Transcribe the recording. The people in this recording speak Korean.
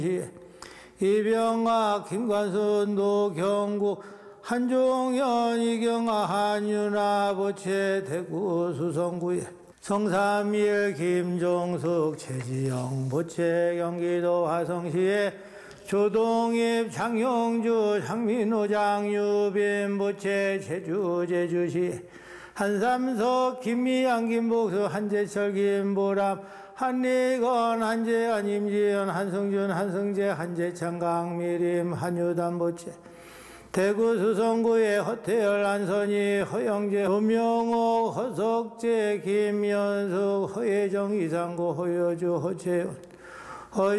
이병학, 김관순, 노경국, 한종현, 이경아, 한윤아, 보채, 대구 수성구에 성삼일, 김종숙, 최지영, 보채, 경기도 화성시에 조동입, 장용주, 장민호, 장유빈, 보채, 제주시 한삼석, 김미양, 김복수, 한재철, 김보람, 한리건, 한재한, 임지연, 한승준, 한승재, 한재창, 강미림, 한유단, 보채 대구 수성구의 허태열, 안선희, 허영재, 조명옥, 허석재, 김연숙, 허예정, 이상구, 허여주, 허채연,